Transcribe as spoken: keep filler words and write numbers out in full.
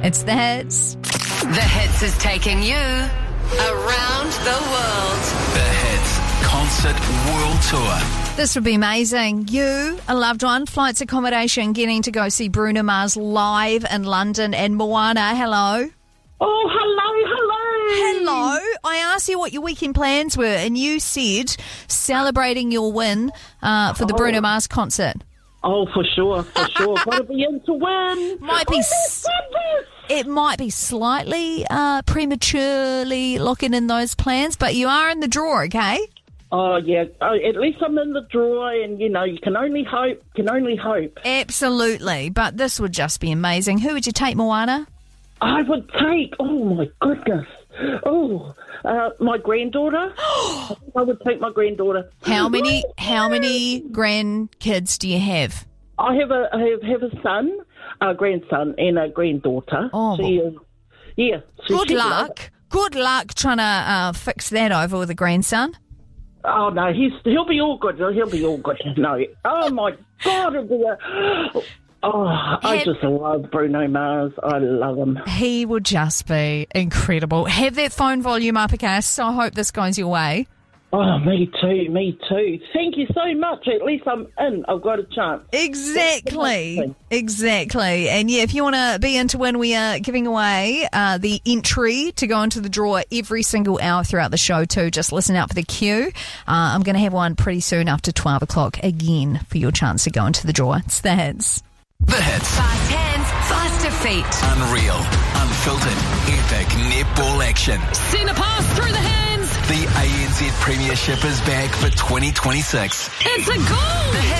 It's The Hits. The Hits is taking you around the world. The Hits Concert World Tour. This would be amazing. You, a loved one, flights, accommodation, getting to go see Bruno Mars live in London, and Moana. Hello. Oh, hello, hello. Hello. I asked you what your weekend plans were, and you said celebrating your win uh, for the Oh. Bruno Mars concert. Oh, for sure, for sure. Got to be in to win. Might be Oh, s- my goodness. It might be slightly uh, prematurely locking in those plans, but you are in the draw, okay? Oh, yeah. Oh, at least I'm in the draw, and, you know, you can only hope, can only hope. Absolutely. But this would just be amazing. Who would you take, Moana? I would take, oh, my goodness. Oh, uh, my granddaughter. I think I would take my granddaughter. How many how many grandkids do you have? I have a, I have, have a son, a grandson, and a granddaughter. Oh, She is, yeah. So Good she's luck. Good luck trying to uh, fix that over with a grandson. Oh, no, he's, he'll be all good. He'll be all good. No. Oh, my God. It'll be a, oh, I Have- just love Bruno Mars. I love him. He would just be incredible. Have that phone volume up, okay? So I hope this goes your way. Oh, me too, me too. Thank you so much. At least I'm in. I've got a chance. Exactly. Exactly. And yeah, if you want to be in to win, we are giving away uh, the entry to go into the draw every single hour throughout the show too. Just listen out for the queue. Uh, I'm going to have one pretty soon after twelve o'clock again for your chance to go into the draw. It's The Hits. The Hits. Fast hands, faster feet. Unreal, unfiltered, epic netball action. Send a pass through the hands. The A N Z Premiership is back for twenty twenty-six. It's a goal. The Hits